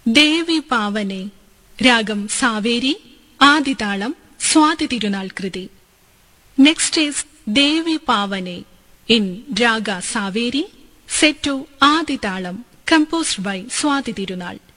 ദേവി പാവനെ, രാഗം സാവേരി, ആദിതാളം സ്വാതി തിരുനാൾ കൃതി. Next is Devi പാവനെ in raga Saveri, set to ആദിതാളം, composed by Swathi Thirunal.